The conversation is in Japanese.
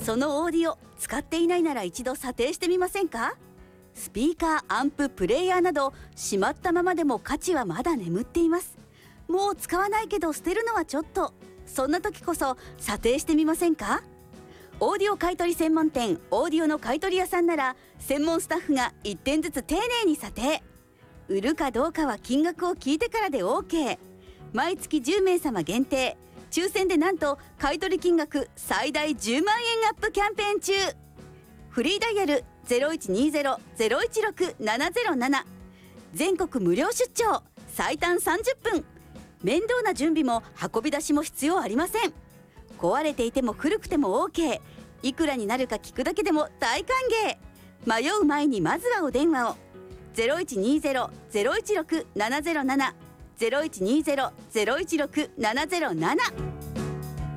そのオーディオ使っていないなら一度査定してみませんか？スピーカー、アンプ、プレイヤーなどしまったままでも価値はまだ眠っています。もう使わないけど捨てるのはちょっと、そんな時こそ査定してみませんか？オーディオ買取専門店オーディオの買取屋さんなら専門スタッフが1点ずつ丁寧に査定。売るかどうかは金額を聞いてからで OK。 毎月10名様限定、抽選でなんと買取金額最大10万円アップキャンペーン中。フリーダイヤル 0120-016-707、 全国無料出張、最短30分。面倒な準備も運び出しも必要ありません。壊れていても古くても OK。 いくらになるか聞くだけでも大歓迎。迷う前にまずはお電話を。 0120-016-707 0120-016-707